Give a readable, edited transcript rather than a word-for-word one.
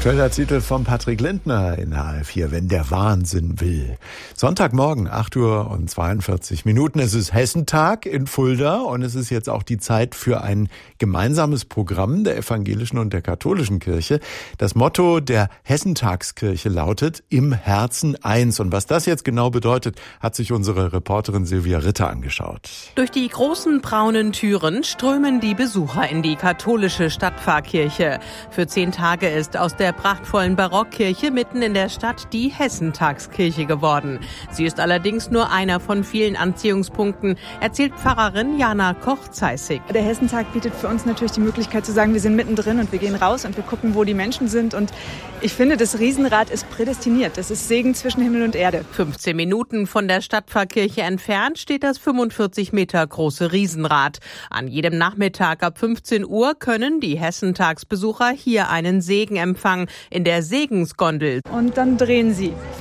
Aktueller Titel von Patrick Lindner in HR4, wenn der Wahnsinn will. Sonntagmorgen, 8:42 Uhr. Es ist Hessentag in Fulda und es ist jetzt auch die Zeit für ein gemeinsames Programm der evangelischen und der katholischen Kirche. Das Motto der Hessentagskirche lautet: Im Herzen eins. Und was das jetzt genau bedeutet, hat sich unsere Reporterin Silvia Ritter angeschaut. Durch die großen braunen Türen strömen die Besucher in die katholische Stadtpfarrkirche. Für 10 Tage ist aus der prachtvollen Barockkirche mitten in der Stadt die Hessentagskirche geworden. Sie ist allerdings nur einer von vielen Anziehungspunkten, erzählt Pfarrerin Jana Koch-Zeissig. Der Hessentag bietet für uns natürlich die Möglichkeit zu sagen, wir sind mittendrin und wir gehen raus und wir gucken, wo die Menschen sind. Und ich finde, das Riesenrad ist prädestiniert. Das ist Segen zwischen Himmel und Erde. 15 Minuten von der Stadtpfarrkirche entfernt steht das 45 Meter große Riesenrad. An jedem Nachmittag ab 15 Uhr können die Hessentagsbesucher hier einen Segen empfangen in der Segensgondel. Und dann drehen sie